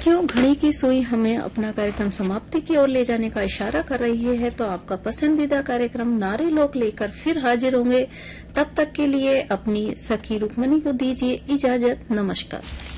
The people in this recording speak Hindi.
सखियों, घड़ी की सुई हमें अपना कार्यक्रम समाप्ति की ओर ले जाने का इशारा कर रही है, तो आपका पसंदीदा कार्यक्रम नारी लोक लेकर फिर हाजिर होंगे। तब तक के लिए अपनी सखी रुक्मणी को दीजिए इजाजत। नमस्कार।